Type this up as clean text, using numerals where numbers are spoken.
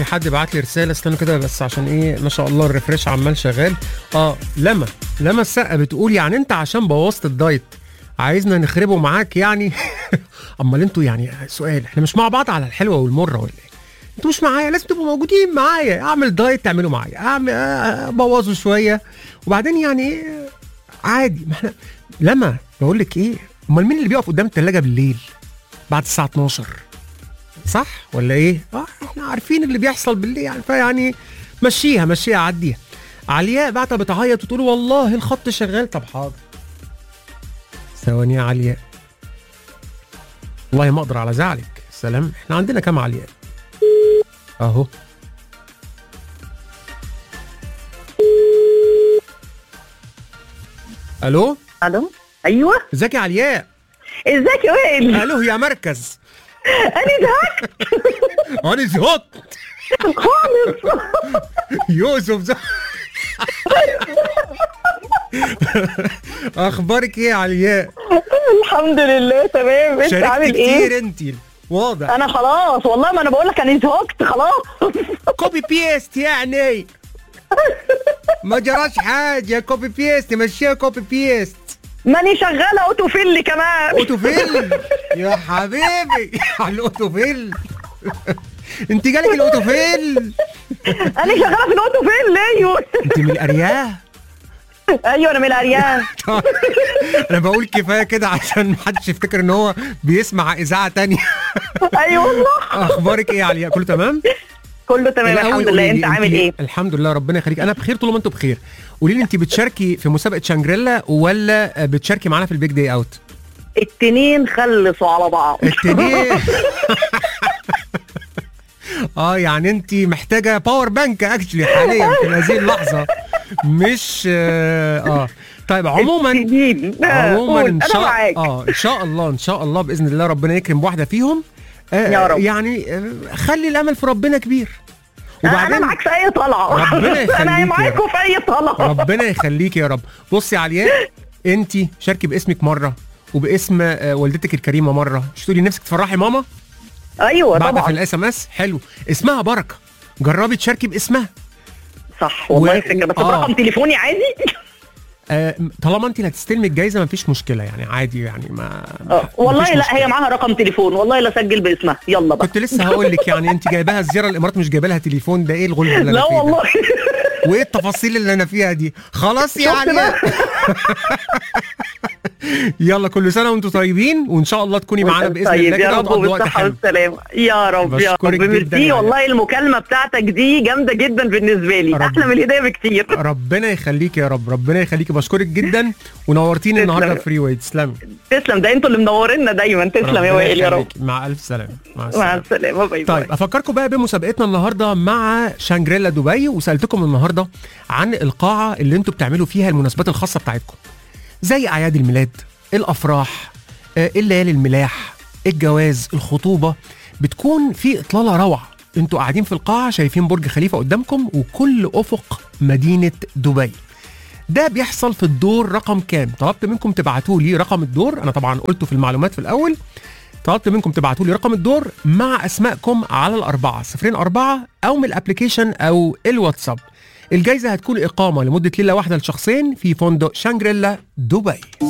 في حد بعت لي رساله، استنى كده بس عشان ايه، ما شاء الله الريفريش عمال شغال. لما السقه بتقول يعني انت عشان بوظت الدايت عايزنا نخربه معاك يعني. امال انتوا يعني سؤال، احنا مش مع بعض على الحلوه والمره ولا ايه؟ انتوا مش معايا، لازم تبقوا موجودين معايا. اعمل دايت تعملوا معايا، اعمل ابوظه شويه وبعدين يعني ايه عادي. ما احنا لما بقول لك ايه، امال مين اللي بيقف قدام الثلاجه بالليل بعد الساعه 12؟ صح ولا ايه؟ احنا عارفين اللي بيحصل بالليل يعني، فيعني مشيها عديها. علياء بعتها بتعيط وتقول والله الخط شغال. طب حاضر ثواني يا علياء، والله ما اقدر على زعلك. سلام، احنا عندنا كام علياء اهو. الو ايوه، ازيك يا علياء؟ ازيك يا وائل؟ الو يا مركز. انا زهقت انا زهقت خالص. يوسف اخبارك ايه يا علياء؟ الحمد لله تمام. انت عامل ايه؟ كتير انت واضح. انا خلاص والله، ما انا بقول لك انا زهقت خلاص. كوبي بيست يعني، ما جراش حاجه. كوبي بيست، مشيها كوبي بيست. ماني شغاله اوتوفيل كمان. اوتوفيل يا حبيبي على الاوتوفيل. انت جالك الاوتوفيل؟ انا شغاله في الاوتوفيل. ايوه انت من الارياف؟ ايوه انا من الارياف. انا بقول كفايه كده عشان محدش يفتكر ان هو بيسمع اذاعه تانية. ايوه والله. اخبارك ايه يا علياء؟ كله تمام؟ كله تمام الحمد لله. انت عامل ايه؟ الحمد لله ربنا يخليك، انا بخير طول ما انتوا بخير. قولي لي، انت بتشاركي في مسابقه شانجريلا ولا بتشاركي معانا في البيج داي اوت؟ التنين خلصوا على بعض. التنين. يعني انت محتاجه باور بانك اكشلي حاليا في هذه اللحظه، مش طيب عموما ان شاء الله باذن الله ربنا يكرم بواحده فيهم. يا رب. يعني خلي الامل في ربنا كبير. وبعدين انا معاك في اي طلعه. ربنا يخليك. انا معاكم في اي طلعه. ربنا يخليك يا رب. بصي يا علياء، انت شاركي باسمك مره وباسم والدتك الكريمه مره. مش تقولي نفسك تفرحي ماما؟ ايوه طبعا. بعد في الاس ام اس حلو، اسمها بركه، جربي تشاركي باسمها. صح والله فكره، بس برقم تليفوني عادي. طالما انت اللي هتستلمي الجايزه مفيش مشكله يعني، عادي يعني ما والله لا، هي معاها رقم تليفون والله، لا سجل باسمها. يلا بقى. كنت لسه هقول لك يعني انت جايباها الزياره الامارات مش جايبه لها تليفون، ده ايه الغلب اللي لا والله. وايه التفاصيل اللي انا فيها دي؟ خلاص يعني. يلا كل سنه وانتم طيبين، وان شاء الله تكوني معانا باذن الله يا رب وبالصحه والسلامه. يا رب يا رب. ميرسي والله، المكالمه بتاعتك دي جامده جدا بالنسبه لي، احلى من الهدايا بكتير. ربنا يخليك يا رب، ربنا يخليك. بشكرك جدا ونورتيني النهارده في فري واي. تسلمي. تسلم، ده انتوا اللي منورينا دايما. تسلم يا وائل يا رب. مع الف سلامه. مع السلامه. باي باي. طيب افكركم بقى بمسابقتنا النهارده مع شانجريلا دبي، وسالتكم النهارده عن القاعه اللي انتوا بتعملوا فيها المناسبات الخاصه بتاعتكم، زي اعياد الميلاد، الافراح، الليالي الملاح، الجواز، الخطوبه. بتكون في اطلاله روعه، انتوا قاعدين في القاعه شايفين برج خليفه قدامكم وكل افق مدينه دبي. ده بيحصل في الدور رقم كام؟ طلبت منكم تبعتوا لي رقم الدور، انا طبعا قلته في المعلومات في الاول. طلبت منكم تبعتوا لي رقم الدور مع اسمائكم على 4004 او من الابلكيشن او الواتساب. الجايزه هتكون اقامه لمده ليله واحده لشخصين في فندق شانجريلا دبي.